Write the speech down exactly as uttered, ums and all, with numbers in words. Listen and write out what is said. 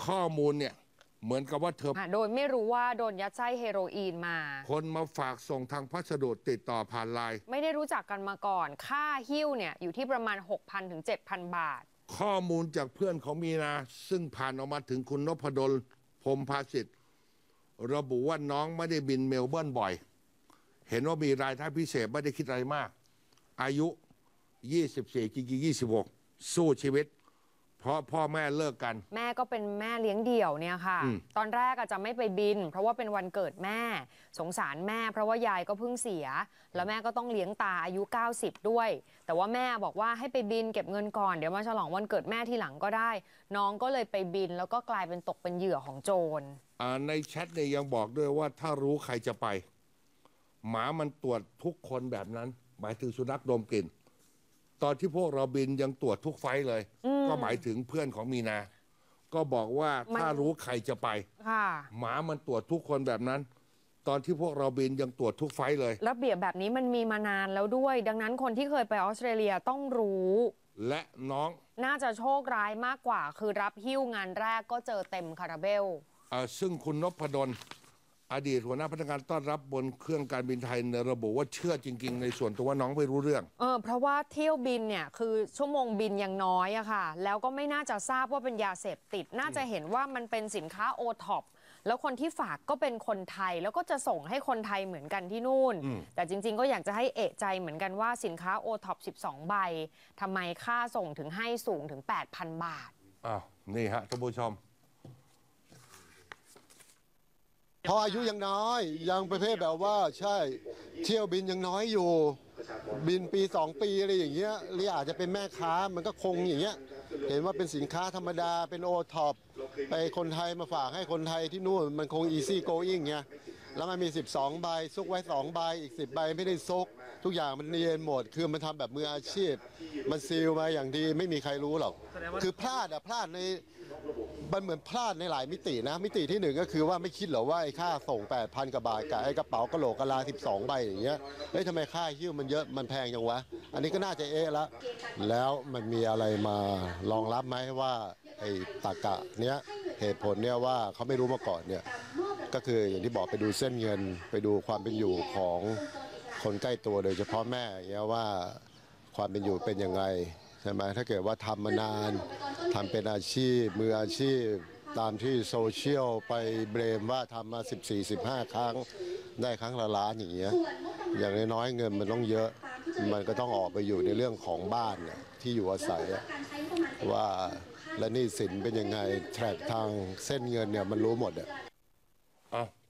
ข้อมูลเนี่ยเหมือนกับว่าเธอโดยไม่รู้ว่าโดนยัดไส้เฮโรอีนมาคนมาฝากส่งทางพัสดุติดต่อผ่านไลน์ไม่ได้รู้จักกันมาก่อนค่าหิ้วเนี่ยอยู่ที่ประมาณ หกพัน ถึง เจ็ดพัน บาทข้อมูลจากเพื่อนของมีนาซึ่งผ่านออกมาถึงคุณนพดลพรหมภาสิทธิ์ระบุว่าน้องไม่ได้บินเมลเบิร์นบ่อยเห็นว่ามีรายได้พิเศษไม่ได้คิดอะไรมากอายุยี่สิบสี่จริงๆยี่สิบหกสู้ชีวิตเพราะพ่อแม่เลิกกันแม่ก็เป็นแม่เลี้ยงเดี่ยวเนี่ยค่ะตอนแรกอาจจะไม่ไปบินเพราะว่าเป็นวันเกิดแม่สงสารแม่เพราะว่ายายก็เพิ่งเสียแล้วแม่ก็ต้องเลี้ยงตาอายุเก้าสิบด้วยแต่ว่าแม่บอกว่าให้ไปบินเก็บเงินก่อนเดี๋ยวมาฉลองวันเกิดแม่ทีหลังก็ได้น้องก็เลยไปบินแล้วก็กลายเป็นตกเป็นเหยื่อของโจรในแชทเนี่ยยังบอกด้วยว่าถ้ารู้ใครจะไปหมามันตรวจทุกคนแบบนั้นหมายถึงสุนัขดมกลิ่นตอนที่พวกเราบินยังตรวจทุกไฟเลยก็หมายถึงเพื่อนของมีนาก็บอกว่าถ้ารู้ใครจะไปหมามันตรวจทุกคนแบบนั้นตอนที่พวกเราบินยังตรวจทุกไฟเลยระเบียบแบบนี้มันมีมานานแล้วด้วยดังนั้นคนที่เคยไปออสเตรเลียต้องรู้และน้องน่าจะโชคร้ายมากกว่าคือรับหิ้วงานแรกก็เจอเต็มคาราเบลซึ่งคุณนพดลอดีตหัวหน้าพนักงานต้อนรับบนเครื่องการบินไทยระบุว่าเชื่อจริงๆในส่วนตัวว่าน้องไม่รู้เรื่องเออเพราะว่าเที่ยวบินเนี่ยคือชั่วโมงบินยังน้อยอะค่ะแล้วก็ไม่น่าจะทราบว่าเป็นยาเสพติดน่าจะเห็นว่ามันเป็นสินค้าโอท็อปแล้วคนที่ฝากก็เป็นคนไทยแล้วก็จะส่งให้คนไทยเหมือนกันที่นู่นแต่จริงๆก็อยากจะให้เอะใจเหมือนกันว่าสินค้าโอท็อปสิบสองใบทำไมค่าส่งถึงให้สูงถึง แปดพัน บาทอ้าวนี่ฮะท่านผู้ชมพออายุยังน้อยยังประเภทแบบว่าใช่เที่ยวบินยังน้อยอยู่บินปีสองปีอะไรอย่างเงี้ยหรืออาจจะเป็นแม่ค้ามันก็คงอย่างเงี้ยเห็นว่าเป็นสินค้าธรรมดาเป็นโอท็อปไปคนไทยมาฝากให้คนไทยที่นู่นมันคงอีซี่โกอิ้งเงี้ยแล้วมันมีสิบสองใบซุกไว้สองใบอีกสิบใบไม่ได้ซุกทุกอย่างมันเนียนหมดคือมันทำแบบมืออาชีพมันซีลมาอย่างดีไม่มีใครรู้หรอกคือพลาดอะพลาดในมันเหมือนพลาดในหลายมิตินะมิติที่หนึ่งก็คือว่าไม่คิดหรอว่าไอ้ค่าส่ง แปดพัน กว่าบาทกับไอ้กระเป๋ากระโหลกกะลาสิบสองใบอย่างเงี้ยเฮ้ยทำไมค่าหิ้วมันเยอะมันแพงจังวะอันนี้ก็น่าจะเอะแล้วแล้วมันมีอะไรมารองรับไหมว่าไอ้ตรรกะเนี้ยเหตุผลเนี่ยว่าเขาไม่รู้มาก่อนเนี่ยก็คืออย่างที่บอกไปดูเส้นเงินไปดูความเป็นอยู่ของคนใกล้ตัวโดยเฉพาะแม่เงี้ยว่าความเป็นอยู่เป็นยังไงใช่ไหมถ้าเกิดว่าทำมานานทำเป็นอาชีพมืออาชีพตามที่โซเชียลไปเบรมว่าทำมาสิบสี่ สิบห้าครั้งได้ครั้งละล้านอย่างเงี้ยอย่างน้อยๆเงินมันต้องเยอะมันก็ต้องออกไปอยู่ในเรื่องของบ้านที่อยู่อาศัยว่าและหนี้สินเป็นยังไงแทร็กทางเส้นเงินเนี่ยมันรู้หมดอ่ะ